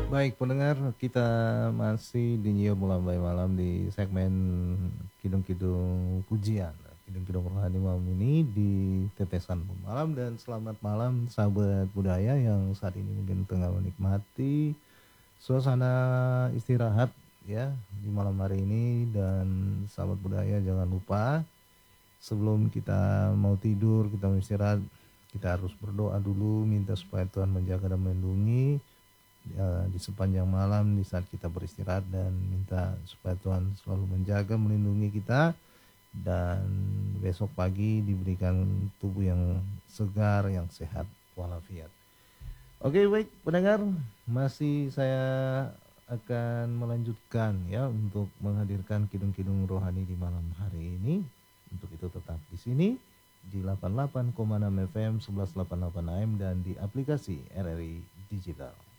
Baik pendengar, kita masih di Nyiar Melambai Malam di segmen Kidung-Kidung Pujian. Kidung-Kidung Rohani malam ini di Tetesan Malam, dan selamat malam sahabat budaya yang saat ini mungkin tengah menikmati suasana istirahat ya di malam hari ini. Dan sahabat budaya jangan lupa sebelum kita mau tidur, kita mau istirahat, kita harus berdoa dulu, minta supaya Tuhan menjaga dan melindungi di sepanjang malam di saat kita beristirahat, dan minta supaya Tuhan selalu menjaga melindungi kita, dan besok pagi diberikan tubuh yang segar, yang sehat walafiat. Oke, baik pendengar, masih saya akan melanjutkan ya untuk menghadirkan kidung-kidung rohani di malam hari ini. Untuk itu tetap di sini di 88,6 FM 1188 AM dan di aplikasi RRI Digital.